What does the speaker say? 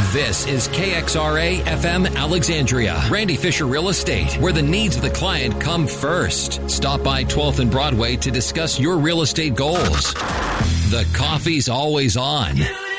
This is KXRA FM Alexandria. Randy Fisher Real Estate, where the needs of the client come first. Stop by 12th and Broadway to discuss your real estate goals. The coffee's always on.